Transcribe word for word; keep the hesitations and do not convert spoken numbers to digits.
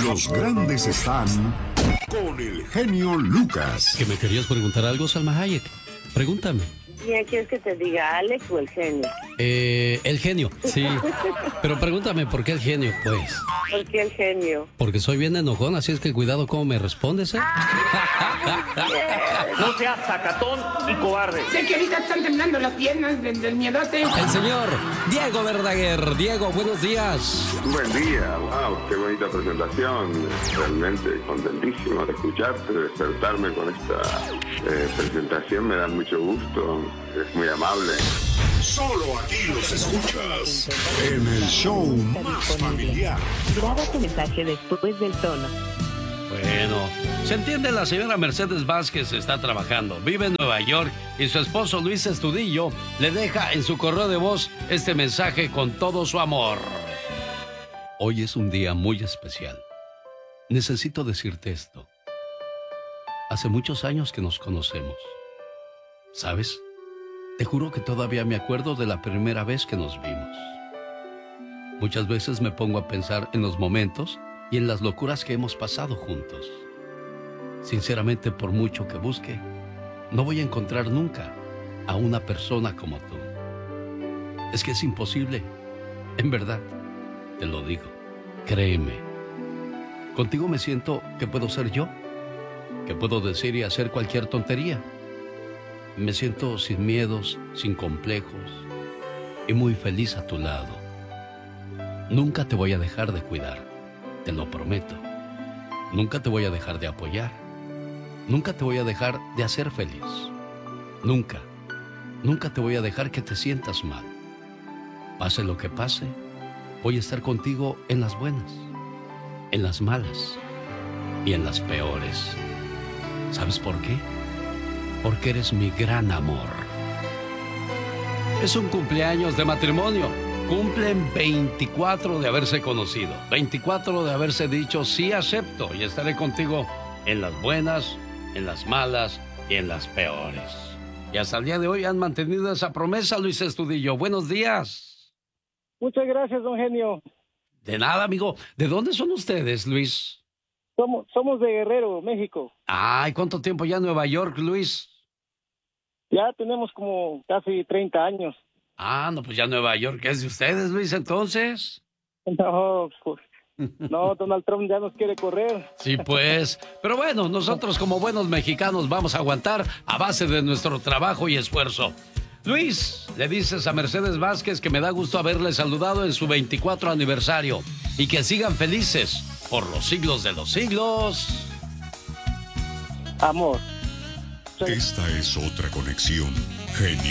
Los grandes están con el genio Lucas. ¿Que me querías preguntar algo, Salma Hayek? Pregúntame. ¿Quién quieres que te diga, Alex o el genio? Eh, el genio, sí. Pero pregúntame, ¿por qué el genio, pues? ¿Por qué el genio? Porque soy bien enojón, así es que cuidado cómo me respondes, ¿eh? No seas sacatón y cobarde. Sé que ahorita están temblando las piernas del, del miedote. El señor Diego Verdaguer. Diego, buenos días. Buen día, wow, qué bonita presentación. Realmente contentísimo de escucharte, de despertarme con esta eh, presentación. Me da mucho gusto, es muy amable. Solo aquí los escuchas en el show más familiar. Graba tu mensaje después del tono. Bueno, se entiende, la señora Mercedes Vázquez está trabajando, vive en Nueva York y su esposo Luis Estudillo le deja en su correo de voz este mensaje con todo su amor. Hoy es un día muy especial. Necesito decirte esto. Hace muchos años que nos conocemos. ¿Sabes? Te juro que todavía me acuerdo de la primera vez que nos vimos. Muchas veces me pongo a pensar en los momentos y en las locuras que hemos pasado juntos. Sinceramente, por mucho que busque, no voy a encontrar nunca a una persona como tú. Es que es imposible. En verdad, te lo digo. Créeme. Contigo me siento que puedo ser yo, que puedo decir y hacer cualquier tontería. Me siento sin miedos, sin complejos y muy feliz a tu lado. Nunca te voy a dejar de cuidar. Te lo prometo. Nunca te voy a dejar de apoyar. Nunca te voy a dejar de hacer feliz. Nunca, nunca te voy a dejar que te sientas mal. Pase lo que pase, voy a estar contigo en las buenas, en las malas y en las peores. ¿Sabes por qué? Porque eres mi gran amor. Es un cumpleaños de matrimonio. Cumplen veinticuatro de haberse conocido, veinticuatro de haberse dicho sí acepto y estaré contigo en las buenas, en las malas y en las peores. Y hasta el día de hoy han mantenido esa promesa, Luis Estudillo. Buenos días. Muchas gracias, don Genio. De nada, amigo. ¿De dónde son ustedes, Luis? Somos, somos de Guerrero, México. Ay, ¿cuánto tiempo ya en Nueva York, Luis? Ya tenemos como casi treinta años. Ah, no, pues ya Nueva York es de ustedes, Luis, entonces. No, pues, no, Donald Trump ya nos quiere correr. Sí, pues. Pero bueno, nosotros como buenos mexicanos vamos a aguantar a base de nuestro trabajo y esfuerzo. Luis, le dices a Mercedes Vázquez que me da gusto haberle saludado en su veinticuatro aniversario y que sigan felices por los siglos de los siglos. Amor. Esta es otra conexión. Genio